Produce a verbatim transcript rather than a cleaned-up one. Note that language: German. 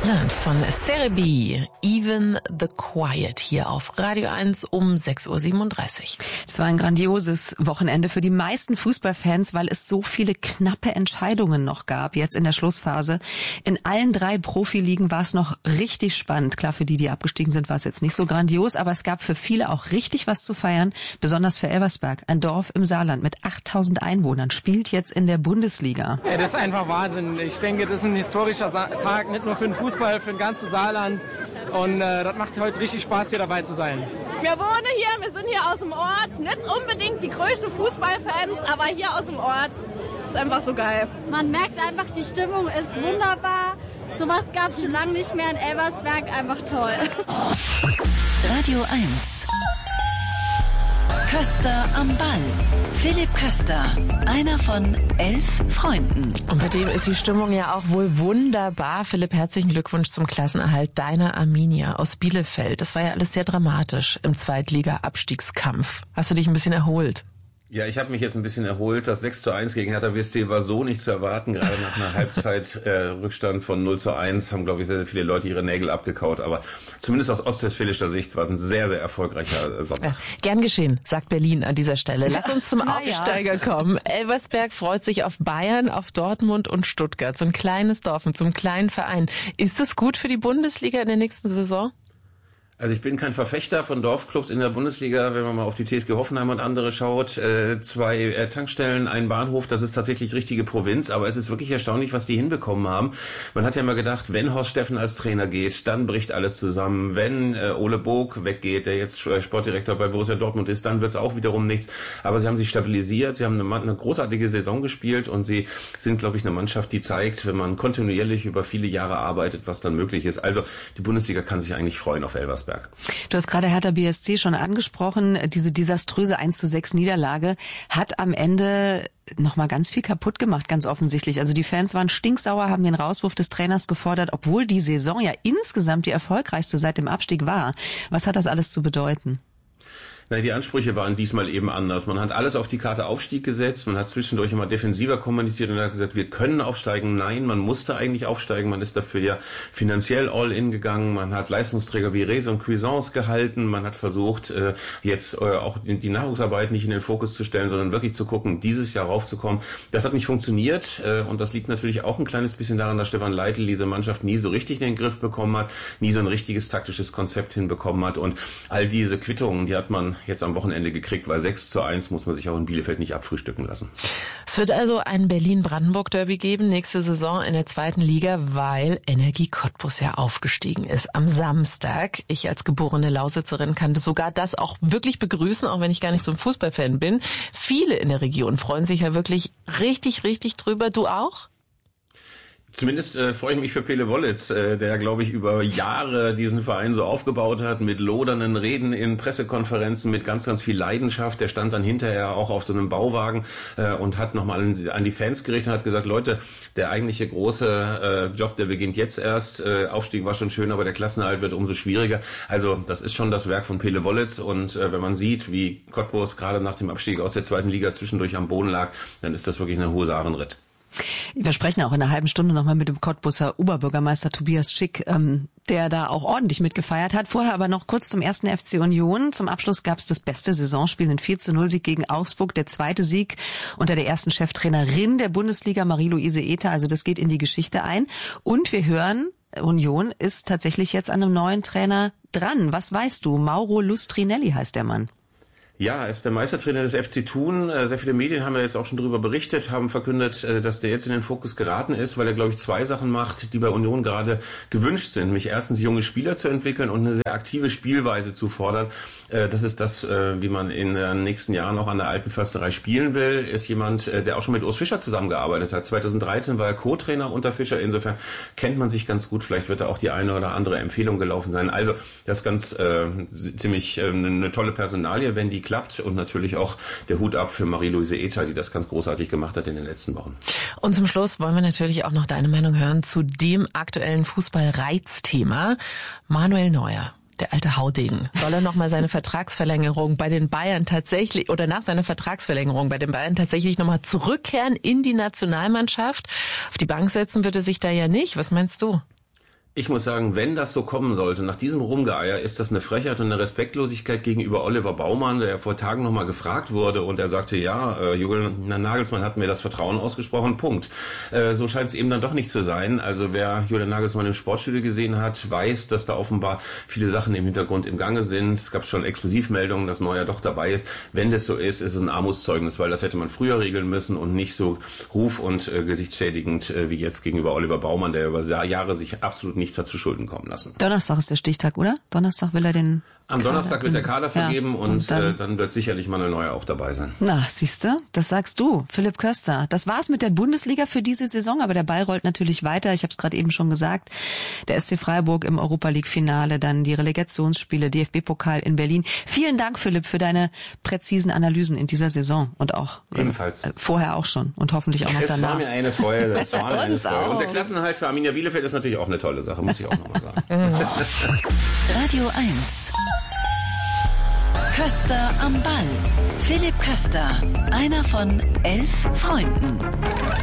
Na, von Cerebi, Even the Quiet, hier auf Radio eins um sechs Uhr siebenunddreißig. Es war ein grandioses Wochenende für die meisten Fußballfans, weil es so viele knappe Entscheidungen noch gab, jetzt in der Schlussphase. In allen drei Profiligen war es noch richtig spannend. Klar, für die, die abgestiegen sind, war es jetzt nicht so grandios, aber es gab für viele auch richtig was zu feiern, besonders für Elversberg, ein Dorf im Saarland mit achttausend Einwohnern, spielt jetzt in der Bundesliga. Ja, das ist einfach Wahnsinn. Ich denke, das ist ein historischer Tag, nicht nur für den Fußball, für ein ganzes Saarland, und äh, das macht heute richtig Spaß, hier dabei zu sein. Wir wohnen hier, wir sind hier aus dem Ort, nicht unbedingt die größten Fußballfans, aber hier aus dem Ort ist einfach so geil. Man merkt einfach, die Stimmung ist wunderbar, sowas gab es schon lange nicht mehr in Elversberg, einfach toll. Radio eins. Köster am Ball. Philipp Köster, einer von elf Freunden. Und bei dem ist die Stimmung ja auch wohl wunderbar. Philipp, herzlichen Glückwunsch zum Klassenerhalt deiner Arminia aus Bielefeld. Das war ja alles sehr dramatisch im Zweitliga-Abstiegskampf. Hast du dich ein bisschen erholt? Ja, ich habe mich jetzt ein bisschen erholt. Das sechs zu eins gegen Hertha B S C war so nicht zu erwarten. Gerade nach einer Halbzeit äh, Rückstand von null zu eins haben, glaube ich, sehr, sehr viele Leute ihre Nägel abgekaut. Aber zumindest aus ostwestfälischer Sicht war es ein sehr, sehr erfolgreicher Sonntag. Ja, gern geschehen, sagt Berlin an dieser Stelle. Lass uns zum Na Aufsteiger ja. kommen. Elversberg freut sich auf Bayern, auf Dortmund und Stuttgart. So ein kleines Dorf mit so einem kleinen Verein. Ist das gut für die Bundesliga in der nächsten Saison? Also ich bin kein Verfechter von Dorfclubs in der Bundesliga, wenn man mal auf die T S G Hoffenheim und andere schaut. Äh, zwei äh, Tankstellen, ein Bahnhof, das ist tatsächlich richtige Provinz, aber es ist wirklich erstaunlich, was die hinbekommen haben. Man hat ja immer gedacht, wenn Horst Steffen als Trainer geht, dann bricht alles zusammen. Wenn äh, Ole Bog weggeht, der jetzt Sportdirektor bei Borussia Dortmund ist, dann wird es auch wiederum nichts. Aber sie haben sich stabilisiert, sie haben eine, eine großartige Saison gespielt und sie sind, glaube ich, eine Mannschaft, die zeigt, wenn man kontinuierlich über viele Jahre arbeitet, was dann möglich ist. Also die Bundesliga kann sich eigentlich freuen auf Elversberg. Du hast gerade Hertha B S C schon angesprochen. Diese desaströse eins zu sechs Niederlage hat am Ende nochmal ganz viel kaputt gemacht, ganz offensichtlich. Also die Fans waren stinksauer, haben den Rauswurf des Trainers gefordert, obwohl die Saison ja insgesamt die erfolgreichste seit dem Abstieg war. Was hat das alles zu bedeuten? Na, die Ansprüche waren diesmal eben anders. Man hat alles auf die Karte Aufstieg gesetzt. Man hat zwischendurch immer defensiver kommuniziert und hat gesagt, wir können aufsteigen. Nein, man musste eigentlich aufsteigen. Man ist dafür ja finanziell all in gegangen. Man hat Leistungsträger wie Rez und Cuisance gehalten. Man hat versucht, jetzt auch die Nachwuchsarbeit nicht in den Fokus zu stellen, sondern wirklich zu gucken, dieses Jahr raufzukommen. Das hat nicht funktioniert. Und das liegt natürlich auch ein kleines bisschen daran, dass Stefan Leitl diese Mannschaft nie so richtig in den Griff bekommen hat, nie so ein richtiges taktisches Konzept hinbekommen hat. Und all diese Quittungen, die hat man jetzt am Wochenende gekriegt, weil sechs zu eins muss man sich auch in Bielefeld nicht abfrühstücken lassen. Es wird also ein Berlin-Brandenburg-Derby geben, nächste Saison in der zweiten Liga, weil Energie Cottbus ja aufgestiegen ist am Samstag. Ich als geborene Lausitzerin kann sogar das auch wirklich begrüßen, auch wenn ich gar nicht so ein Fußballfan bin. Viele in der Region freuen sich ja wirklich richtig, richtig drüber. Du auch? Zumindest äh, freue ich mich für Pele Wollitz, äh, der, glaube ich, über Jahre diesen Verein so aufgebaut hat, mit lodernden Reden in Pressekonferenzen, mit ganz, ganz viel Leidenschaft. Der stand dann hinterher auch auf so einem Bauwagen äh, und hat nochmal an, an die Fans gerichtet und hat gesagt, Leute, der eigentliche große äh, Job, der beginnt jetzt erst. Äh, Aufstieg war schon schön, aber der Klassenerhalt wird umso schwieriger. Also das ist schon das Werk von Pele Wollitz. Und äh, wenn man sieht, wie Cottbus gerade nach dem Abstieg aus der zweiten Liga zwischendurch am Boden lag, dann ist das wirklich eine Husarenritt. Wir sprechen auch in einer halben Stunde nochmal mit dem Cottbuser Oberbürgermeister Tobias Schick, ähm, der da auch ordentlich mitgefeiert hat. Vorher aber noch kurz zum ersten F C Union. Zum Abschluss gab es das beste Saisonspiel, einen vier zu null Sieg gegen Augsburg. Der zweite Sieg unter der ersten Cheftrainerin der Bundesliga, Marie-Louise Ether. Also das geht in die Geschichte ein. Und wir hören, Union ist tatsächlich jetzt an einem neuen Trainer dran. Was weißt du? Mauro Lustrinelli heißt der Mann. Ja, er ist der Meistertrainer des F C Thun. Sehr viele Medien haben ja jetzt auch schon darüber berichtet, haben verkündet, dass der jetzt in den Fokus geraten ist, weil er, glaube ich, zwei Sachen macht, die bei Union gerade gewünscht sind. Nämlich erstens junge Spieler zu entwickeln und eine sehr aktive Spielweise zu fordern. Das ist das, wie man in den nächsten Jahren auch an der Alten Försterei spielen will. Ist jemand, der auch schon mit Urs Fischer zusammengearbeitet hat. zweitausenddreizehn war er Co-Trainer unter Fischer. Insofern kennt man sich ganz gut. Vielleicht wird da auch die eine oder andere Empfehlung gelaufen sein. Also das ist ganz äh, ziemlich äh, eine tolle Personalie, wenn die klappt, und natürlich auch der Hut ab für Marie-Louise Ether, die das ganz großartig gemacht hat in den letzten Wochen. Und zum Schluss wollen wir natürlich auch noch deine Meinung hören zu dem aktuellen Fußballreizthema. Manuel Neuer, der alte Haudegen, soll er nochmal seine Vertragsverlängerung bei den Bayern tatsächlich, oder nach seiner Vertragsverlängerung bei den Bayern tatsächlich nochmal zurückkehren in die Nationalmannschaft? Auf die Bank setzen wird er sich da ja nicht. Was meinst du? Ich muss sagen, wenn das so kommen sollte, nach diesem Rumgeeier, ist das eine Frechheit und eine Respektlosigkeit gegenüber Oliver Baumann, der ja vor Tagen nochmal gefragt wurde und er sagte, ja, äh, Julian Nagelsmann hat mir das Vertrauen ausgesprochen, Punkt. Äh, so scheint es eben dann doch nicht zu sein. Also wer Julian Nagelsmann im Sportstudio gesehen hat, weiß, dass da offenbar viele Sachen im Hintergrund im Gange sind. Es gab schon Exklusivmeldungen, dass Neuer doch dabei ist. Wenn das so ist, ist es ein Armutszeugnis, weil das hätte man früher regeln müssen und nicht so ruf- und äh, gesichtsschädigend äh, wie jetzt gegenüber Oliver Baumann, der über Jahre sich absolut nicht nichts hat zu Schulden kommen lassen. Donnerstag ist der Stichtag, oder? Donnerstag will er den Am Kader Donnerstag wird der Kader vergeben ja, und, und dann, äh, dann wird sicherlich Manuel Neuer auch dabei sein. Na, siehste, das sagst du, Philipp Köster. Das war's mit der Bundesliga für diese Saison, aber der Ball rollt natürlich weiter. Ich habe es gerade eben schon gesagt. Der S C Freiburg im Europa-League-Finale, dann die Relegationsspiele, D F B-Pokal in Berlin. Vielen Dank, Philipp, für deine präzisen Analysen in dieser Saison und auch ebenfalls äh, vorher auch schon und hoffentlich auch noch es danach. Es war mir eine Freude. Es war mir eine Freude. Auch. Und der Klassenerhalt für Arminia Bielefeld ist natürlich auch eine tolle Sache, muss ich auch nochmal sagen. Radio eins. Köster am Ball. Philipp Köster, einer von elf Freunden.